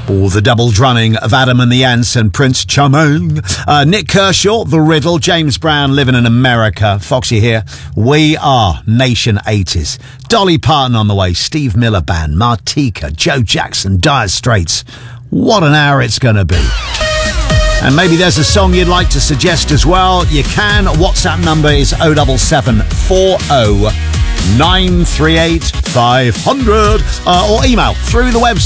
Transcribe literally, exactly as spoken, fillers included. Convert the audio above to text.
Or the double drumming of Adam and the Ants and Prince Charming. Uh, Nick Kershaw, The Riddle, James Brown, Living in America. Foxy here. We are Nation eighties. Dolly Parton on the way. Steve Miller Band, Martika, Joe Jackson, Dire Straits. What an hour it's going to be. And maybe there's a song you'd like to suggest as well. You can. WhatsApp number is oh seven seven, four oh, nine three eight, five hundred. Uh, or email through the website.